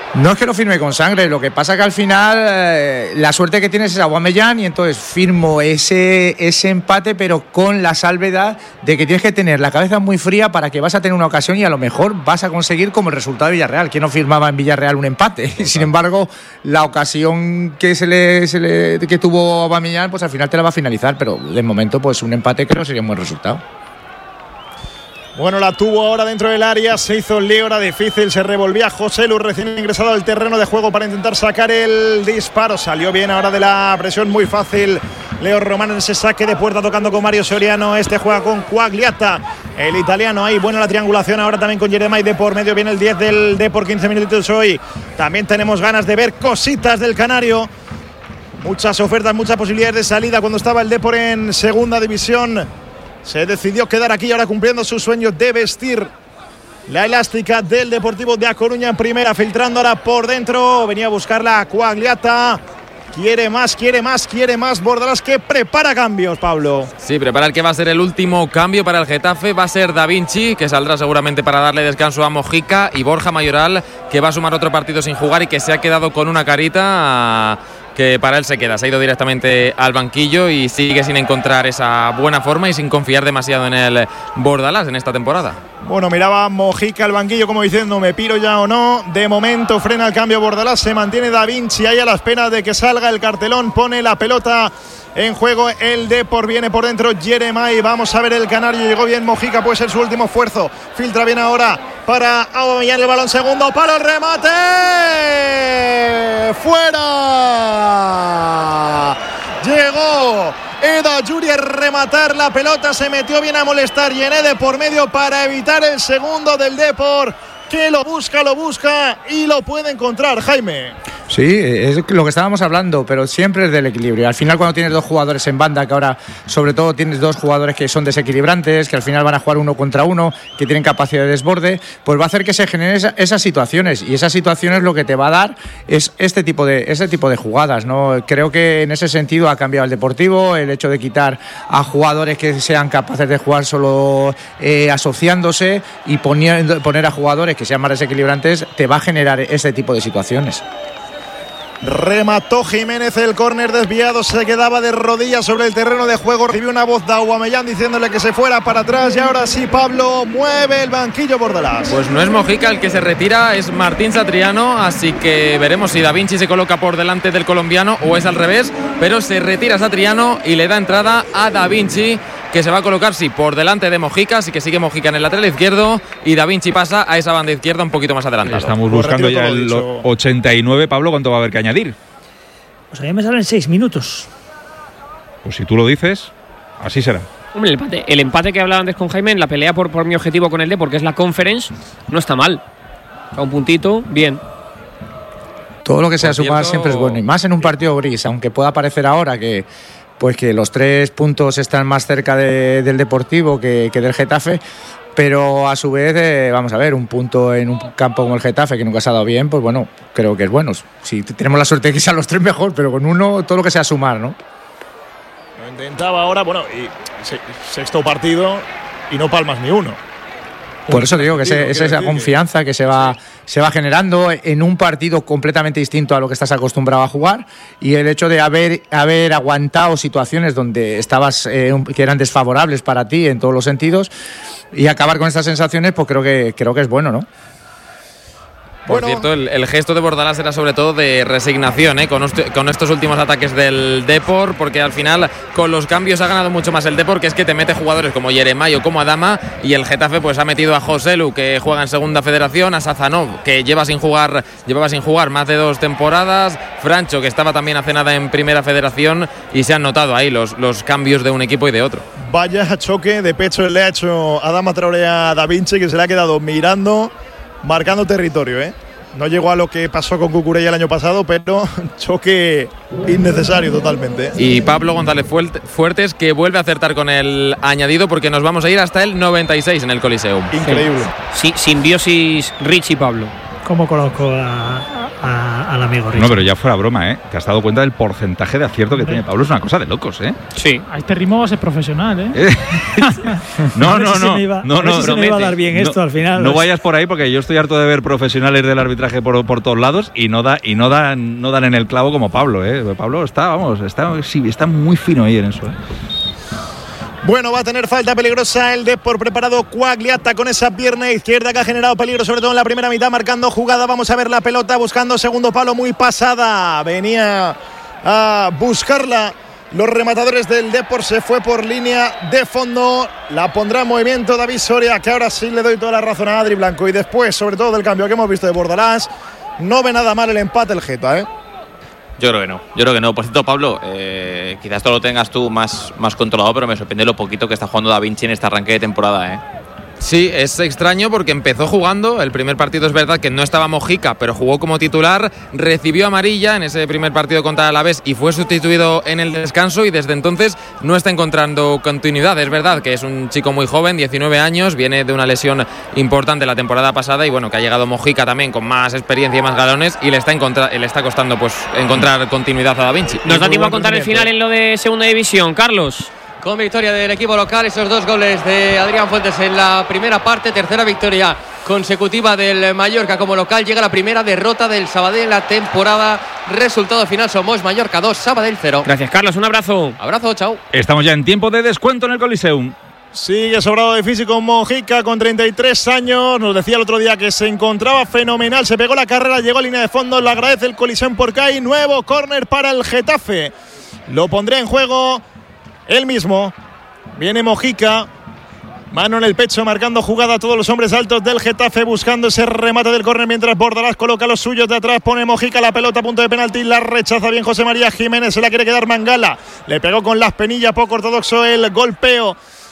No es que lo firme con sangre, lo que pasa que al final eh, la suerte que tienes es Aubameyang y entonces firmo ese, ese empate, pero con la salvedad de que tienes que tener la cabeza muy fría para que vas a tener una ocasión y a lo mejor vas a conseguir como el resultado de Villarreal. ¿Quién no firmaba en Villarreal un empate? Sin embargo, la ocasión que se le, se le que tuvo Aubameyang, pues al final te la va a finalizar, pero de momento pues un empate creo sería un buen resultado. Bueno, la tuvo ahora dentro del área, se hizo el lío, era difícil, se revolvía José Lu recién ingresado al terreno de juego para intentar sacar el disparo, salió bien ahora de la presión, muy fácil Leo Romano en ese saque de puerta tocando con Mario Soriano, este juega con Quagliata, el italiano ahí, buena la triangulación ahora también con Jeremai de por medio, viene el diez del D por quince minutos hoy, también tenemos ganas de ver cositas del canario, muchas ofertas, muchas posibilidades de salida cuando estaba el Depor en segunda división. Se decidió quedar aquí ahora cumpliendo su sueño de vestir la elástica del Deportivo de A Coruña en primera, filtrando ahora por dentro, venía a buscarla Quagliata, quiere más, quiere más, quiere más Bordalás, que prepara cambios, Pablo. Sí, prepara el que va a ser el último cambio para el Getafe, va a ser Da Vinci, que saldrá seguramente para darle descanso a Mojica, y Borja Mayoral, que va a sumar otro partido sin jugar y que se ha quedado con una carita que para él se queda, se ha ido directamente al banquillo y sigue sin encontrar esa buena forma y sin confiar demasiado en el Bordalás en esta temporada. Bueno, miraba Mojica al banquillo como diciendo me piro ya o no, de momento frena el cambio Bordalás, se mantiene Da Vinci ahí a la espera de que salga el cartelón, pone la pelota en juego el Depor, viene por dentro Jeremai, vamos a ver el canario, llegó bien Mojica, puede ser su último esfuerzo, filtra bien ahora para Aubameyang, el balón segundo, palo, el remate, fuera, llegó Eda Yuri a rematar la pelota, se metió bien a molestar Yené de por medio para evitar el segundo del Depor, que lo busca, lo busca y lo puede encontrar, Jaime. Sí, es lo que estábamos hablando, pero siempre es del equilibrio. Al final, cuando tienes dos jugadores en banda, que ahora sobre todo tienes dos jugadores que son desequilibrantes, que al final van a jugar uno contra uno, que tienen capacidad de desborde, pues va a hacer que se generen esa, esas situaciones, y esas situaciones lo que te va a dar es este tipo de este tipo de jugadas, ¿no? Creo que en ese sentido ha cambiado el Deportivo, el hecho de quitar a jugadores que sean capaces de jugar solo eh, asociándose y poner, poner a jugadores que sean más desequilibrantes, te va a generar ese tipo de situaciones. Remató Jiménez el córner desviado, se quedaba de rodillas sobre el terreno de juego, recibió una voz de Aubameyang diciéndole que se fuera para atrás y ahora sí Pablo mueve el banquillo Bordalás. Pues no es Mojica el que se retira, es Martín Satriano, así que veremos si Da Vinci se coloca por delante del colombiano o es al revés, pero se retira Satriano y le da entrada a Da Vinci, que se va a colocar sí por delante de Mojica, así que sigue Mojica en el lateral izquierdo y Da Vinci pasa a esa banda izquierda un poquito más adelantado. Estamos buscando ya el ochenta y nueve, Pablo, ¿cuánto va a haber que añadir? Pues a mí me salen seis minutos. Pues si tú lo dices, así será. Hombre, el empate, el empate que hablaba antes con Jaime en la pelea por, por mi objetivo con el D, porque es la Conference, no está mal. O sea, un puntito, bien. Todo lo que sea Por sumar cierto, siempre es bueno, y más en un partido gris, aunque pueda parecer ahora que pues que los tres puntos están más cerca de, del Deportivo que, que del Getafe, pero a su vez, eh, vamos a ver, un punto en un campo como el Getafe, que nunca se ha dado bien, pues bueno, creo que es bueno. Si tenemos la suerte de que sean los tres mejor, pero con uno, todo lo que sea sumar, ¿no? Lo intentaba ahora, bueno, y sexto partido y no palmas ni uno. Por eso te digo que ese, es esa confianza que se va, se va generando en un partido completamente distinto a lo que estás acostumbrado a jugar, y el hecho de haber, haber aguantado situaciones donde estabas eh, que eran desfavorables para ti en todos los sentidos y acabar con estas sensaciones, pues creo que, creo que es bueno, ¿no? Por Bueno. cierto, el, el gesto de Bordalás era sobre todo de resignación, ¿eh? con, este- con estos últimos ataques del Depor, porque al final con los cambios ha ganado mucho más el Depor, que es que te mete jugadores como Jeremai o como Adama, y el Getafe pues ha metido a José Lu, que juega en segunda federación, a Sazanov, que lleva sin jugar, llevaba sin jugar más de dos temporadas, Francho, que estaba también hace nada en primera federación, y se han notado ahí los, los cambios de un equipo y de otro. Vaya choque de pecho le ha hecho Adama Traoré a Da Vinci, que se le ha quedado mirando, marcando territorio, ¿eh? No llegó a lo que pasó con Cucurella el año pasado, pero choque innecesario totalmente. Y Pablo González Fuertes, que vuelve a acertar con el añadido, porque nos vamos a ir hasta el noventa y seis en el Coliseum. Increíble. Sí, simbiosis Rich y Pablo. ¿Cómo conozco a, a, al amigo Richard. No, pero ya fuera broma, ¿eh? Te has dado cuenta del porcentaje de acierto que tiene Pablo. Es una cosa de locos, ¿eh? Sí. A este ritmo va a ser profesional, ¿eh? no, no, no. Iba, no, no, si se me iba a dar bien no, esto al final. No vayas por ahí porque yo estoy harto de ver profesionales del arbitraje por, por todos lados y no da y no dan no dan en el clavo como Pablo, ¿eh? Pablo está, vamos, está sí, está muy fino ahí en eso, ¿eh? Bueno, va a tener falta peligrosa el Depor, preparado Quagliata con esa pierna izquierda que ha generado peligro, sobre todo en la primera mitad, marcando jugada. Vamos a ver la pelota, buscando segundo palo, muy pasada. Venía a buscarla. Los rematadores del Depor, se fue por línea de fondo. La pondrá en movimiento David Soria, que ahora sí le doy toda la razón a Adri Blanco. Y después, sobre todo del cambio que hemos visto de Bordalás, no ve nada mal el empate el Geta, ¿eh? Yo creo que no, yo creo que no. Por cierto, Pablo, eh, quizás esto lo tengas tú más, más controlado, pero me sorprende lo poquito que está jugando Da Vinci en este arranque de temporada, ¿eh? Sí, es extraño porque empezó jugando. El primer partido es verdad que no estaba Mojica, pero jugó como titular. Recibió amarilla en ese primer partido contra el Alavés y fue sustituido en el descanso. Y desde entonces no está encontrando continuidad. Es verdad que es un chico muy joven, diecinueve años, viene de una lesión importante la temporada pasada. Y bueno, que ha llegado Mojica también con más experiencia y más galones. Y le está, encontra- le está costando pues encontrar continuidad a Da Vinci. Nos da tiempo a contar el final en lo de segunda división, Carlos. Con victoria del equipo local, esos dos goles de Adrián Fuentes en la primera parte, tercera victoria consecutiva del Mallorca como local, llega la primera derrota del Sabadell en la temporada. Resultado final: Somos Mallorca dos, Sabadell cero. Gracias, Carlos, un abrazo. Abrazo, chao. Estamos ya en tiempo de descuento en el Coliseum. Sigue sobrado de físico Mojica con treinta y tres años. Nos decía el otro día que se encontraba fenomenal. Se pegó la carrera, llegó a línea de fondo. Le agradece el Coliseum porque hay nuevo córner para el Getafe. Lo pondré en juego él mismo. Viene Mojica, mano en el pecho, marcando jugada a todos los hombres altos del Getafe, buscando ese remate del córner mientras Bordalás coloca los suyos de atrás. Pone Mojica la pelota a punto de penalti, la rechaza bien José María Jiménez, se la quiere quedar Mangala, le pegó con las penillas, poco ortodoxo el golpeo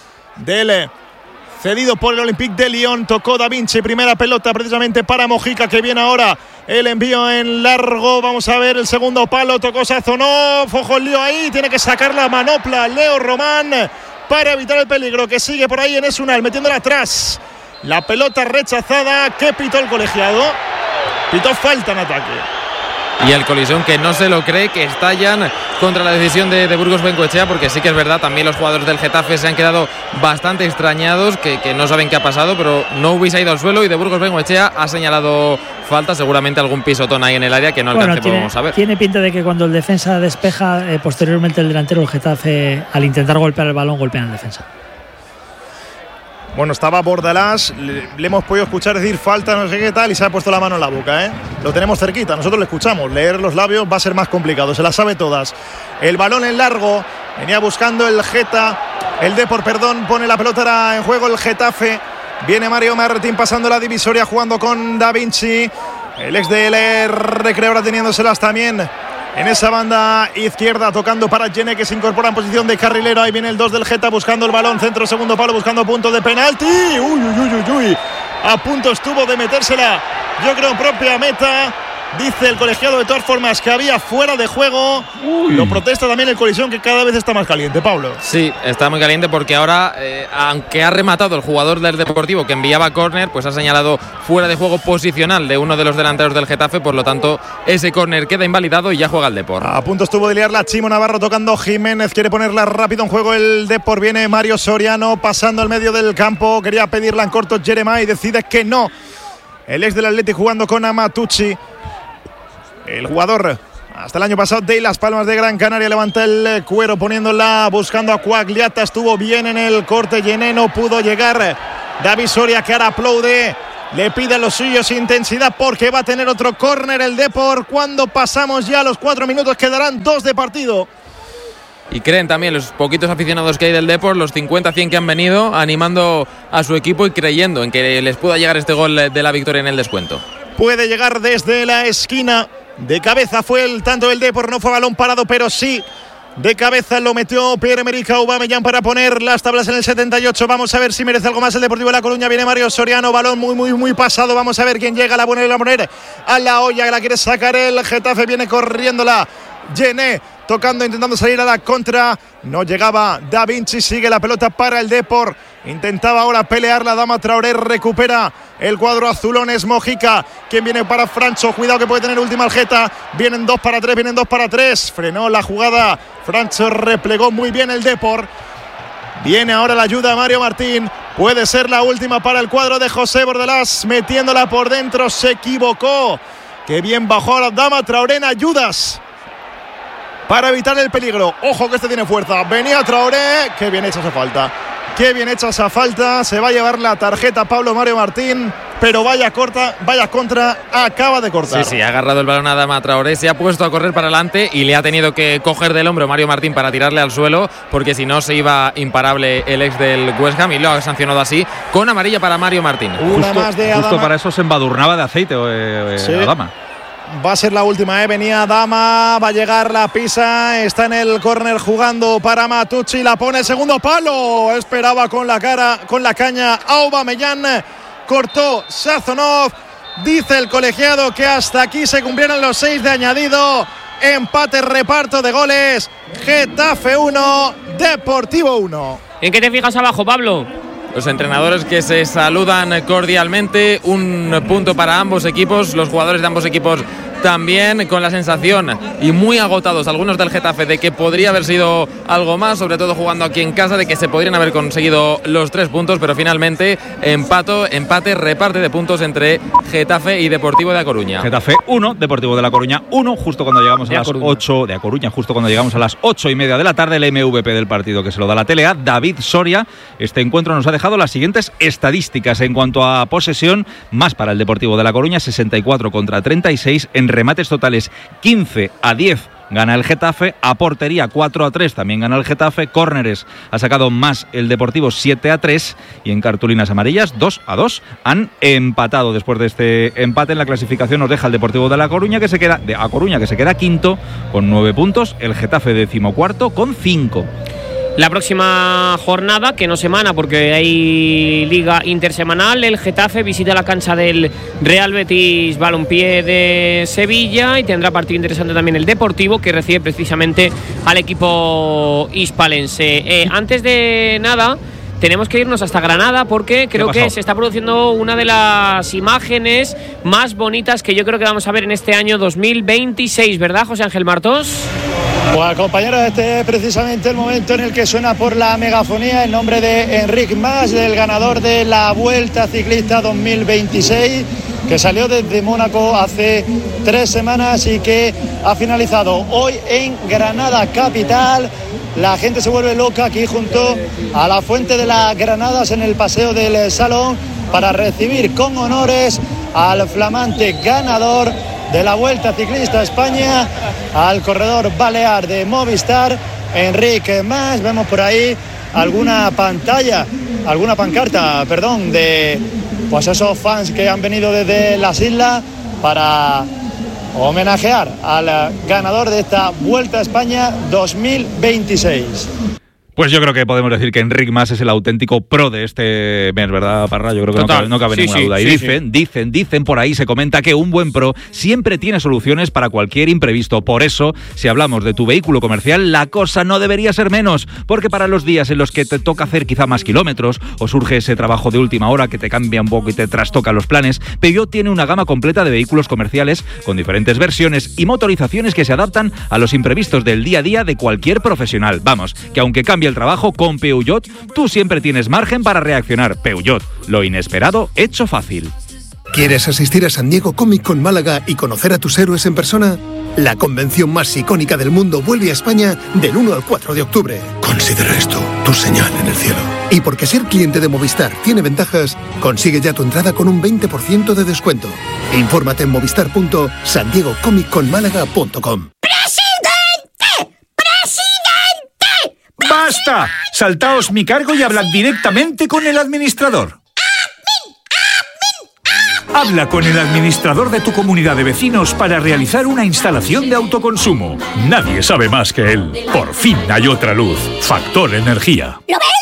del cedido por el Olympique de Lyon. Tocó Da Vinci, primera pelota precisamente para Mojica, que viene ahora el envío en largo. Vamos a ver el segundo palo, tocó Sazonov, ojo el lío ahí, tiene que sacar la manopla Leo Román para evitar el peligro, que sigue por ahí en Esunal, metiéndola atrás. La pelota rechazada, que pitó el colegiado, pitó falta en ataque. Y el Coliseum, que no se lo cree, que estallan contra la decisión de, de Burgos Bengoechea, porque sí que es verdad, también los jugadores del Getafe se han quedado bastante extrañados, que, que no saben qué ha pasado, pero no hubiese ido al suelo y de Burgos Bengoechea ha señalado falta, seguramente algún pisotón ahí en el área que no bueno, alcancemos tiene, a ver. Tiene pinta de que cuando el defensa despeja, eh, posteriormente el delantero del Getafe, al intentar golpear el balón, golpea al defensa. Bueno, estaba Bordalás, le, le hemos podido escuchar decir falta, no sé qué tal, y se ha puesto la mano en la boca, ¿eh? Lo tenemos cerquita, nosotros le escuchamos. Leer los labios va a ser más complicado, se las sabe todas. El balón en largo, venía buscando el Geta, el Depor, perdón, pone la pelota en juego el Getafe. Viene Mario Martín pasando la divisoria, jugando con Da Vinci. El ex del Recreo ahora teniéndoselas también en esa banda izquierda, tocando para Gene, que se incorpora en posición de carrilero. Ahí viene el dos del Geta buscando el balón, centro, segundo palo, buscando punto de penalti. Uy, uy, uy, uy, uy. A punto estuvo de metérsela, yo creo, en propia meta. Dice el colegiado de todas formas que había fuera de juego. Uy. Lo protesta también el Coliseum, que cada vez está más caliente, Pablo. Sí, está muy caliente porque ahora, eh, aunque ha rematado el jugador del Deportivo que enviaba córner, pues ha señalado fuera de juego posicional de uno de los delanteros del Getafe. Por lo tanto, ese córner queda invalidado y ya juega el Depor. A punto estuvo de liarla Chimo Navarro, tocando Jiménez, quiere ponerla rápido en juego el Depor. Viene Mario Soriano pasando al medio del campo, quería pedirla en corto Jeremai y decide que no. El ex del Atleti jugando con Amatucci. El jugador hasta el año pasado de Las Palmas de Gran Canaria levanta el cuero poniéndola, buscando a Quagliata. Estuvo bien en el corte, Llené, no pudo llegar. David Soria, que ahora aplaude, le pide a los suyos intensidad porque va a tener otro córner el Depor. Cuando pasamos ya los cuatro minutos, quedarán dos de partido. Y creen también los poquitos aficionados que hay del Depor, los cincuenta cien que han venido, animando a su equipo y creyendo en que les pueda llegar este gol de la victoria en el descuento. Puede llegar desde la esquina. De cabeza fue el tanto del Depor, no fue balón parado, pero sí de cabeza lo metió Pierre-Emerick Aubameyang para poner las tablas en el setenta y ocho. Vamos a ver si merece algo más el Deportivo de La Coruña. Viene Mario Soriano, balón muy muy muy pasado. Vamos a ver quién llega, la buena y la poner a la olla, la quiere sacar el Getafe, viene corriéndola Llené, tocando, intentando salir a la contra. No llegaba Da Vinci, sigue la pelota para el Depor. Intentaba ahora pelear la Adama Traoré, recupera el cuadro azulones. Mojica, quien viene para Francho, cuidado que puede tener última el Geta. Vienen dos para tres, vienen dos para tres. Frenó la jugada, Francho replegó muy bien el Depor. Viene ahora la ayuda a Mario Martín. Puede ser la última para el cuadro de José Bordalás, metiéndola por dentro, se equivocó. Qué bien bajó la Adama Traoré en ayudas para evitar el peligro. Ojo que este tiene fuerza. Venía Traoré, qué bien hecha esa falta. Qué bien hecha esa falta. Se va a llevar la tarjeta Pablo Mario Martín, pero vaya corta, vaya contra, acaba de cortar. Sí, sí, ha agarrado el balón a Adama Traoré, se ha puesto a correr para adelante y le ha tenido que coger del hombro Mario Martín para tirarle al suelo, porque si no se iba imparable el ex del West Ham, y lo ha sancionado así, con amarilla para Mario Martín. Una justo, más de Adama. Justo para eso se embadurnaba de aceite eh, sí. Adama. Va a ser la última, ¿eh? Venía Adama, va a llegar la pisa, está en el córner jugando para Matucci, la pone segundo palo, esperaba con la cara, con la caña Aubameyang, cortó Sazonov, dice el colegiado que hasta aquí se cumplieron los seis de añadido, empate, reparto de goles, Getafe uno, Deportivo uno. ¿En qué te fijas abajo, Pablo? Los entrenadores que se saludan cordialmente, un punto para ambos equipos, los jugadores de ambos equipos también con la sensación, y muy agotados algunos del Getafe, de que podría haber sido algo más, sobre todo jugando aquí en casa, de que se podrían haber conseguido los tres puntos, pero finalmente empato, empate, reparte de puntos entre Getafe y Deportivo de A Coruña. Getafe uno, Deportivo de La Coruña uno, justo cuando llegamos a las ocho de A Coruña, justo cuando llegamos a las ocho y media de la tarde, el M V P del partido que se lo da la Tele A, David Soria. Este encuentro nos ha dejado las siguientes estadísticas en cuanto a posesión, más para el Deportivo de La Coruña, sesenta y cuatro contra treinta y seis, en remates totales quince a diez gana el Getafe, a portería cuatro a tres también gana el Getafe, córneres ha sacado más el Deportivo siete a tres, y en cartulinas amarillas dos a dos han empatado. Después de este empate en la clasificación nos deja el Deportivo de La Coruña que se queda de A Coruña que se queda quinto con nueve puntos, el Getafe decimocuarto con cinco. La próxima jornada, que no semana porque hay liga intersemanal, el Getafe visita la cancha del Real Betis Balompié de Sevilla y tendrá partido interesante también el Deportivo, que recibe precisamente al equipo hispalense. Eh, antes de nada, tenemos que irnos hasta Granada porque creo que se está produciendo una de las imágenes más bonitas que yo creo que vamos a ver en este año dos mil veintiséis, ¿verdad, José Ángel Martos? Pues compañeros, este es precisamente el momento en el que suena por la megafonía el nombre de Enric Mas, del ganador de la Vuelta Ciclista dos mil veintiséis, que salió desde Mónaco hace tres semanas y que ha finalizado hoy en Granada capital. La gente se vuelve loca aquí junto a la Fuente de las Granadas en el Paseo del Salón para recibir con honores al flamante ganador de la Vuelta Ciclista a España, al corredor balear de Movistar, Enric Mas. Vemos por ahí alguna pantalla, alguna pancarta, perdón, de pues esos fans que han venido desde las islas para homenajear al ganador de esta Vuelta a España dos mil veintiséis. Pues yo creo que podemos decir que Enric Mas es el auténtico pro de este mes, ¿verdad, Parra? Yo creo que Total. no cabe, no cabe sí, ninguna sí, duda. Y sí, dicen, sí. dicen, dicen por ahí, se comenta que un buen pro siempre tiene soluciones para cualquier imprevisto. Por eso, si hablamos de tu vehículo comercial, la cosa no debería ser menos. Porque para los días en los que te toca hacer quizá más kilómetros o surge ese trabajo de última hora que te cambia un poco y te trastoca los planes, Peugeot tiene una gama completa de vehículos comerciales con diferentes versiones y motorizaciones que se adaptan a los imprevistos del día a día de cualquier profesional. Vamos, que aunque cambie el trabajo, con Peugeot tú siempre tienes margen para reaccionar. Peugeot, lo inesperado hecho fácil. ¿Quieres asistir a San Diego Comic Con Málaga y conocer a tus héroes en persona? La convención más icónica del mundo vuelve a España del uno al cuatro de octubre. Considera esto tu señal en el cielo. Y porque ser cliente de Movistar tiene ventajas, consigue ya tu entrada con un veinte por ciento de descuento. Infórmate en movistar punto san diego comic con málaga punto com. ¡Basta! Saltaos mi cargo y hablad directamente con el administrador. Habla con el administrador de tu comunidad de vecinos para realizar una instalación de autoconsumo. Nadie sabe más que él. Por fin hay otra luz. Factor Energía. ¿Lo ves?